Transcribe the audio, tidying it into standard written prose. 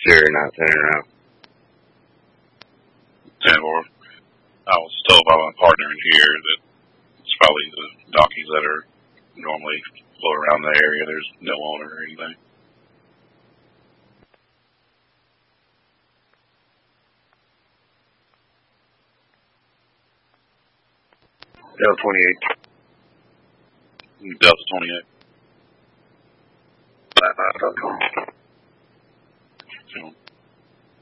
sure not turning around. 10-4. I was told by my partner in here that it's probably the donkeys that are normally float around the area. There's no owner or anything. Delta 28. Delta 28. Flat 5.com.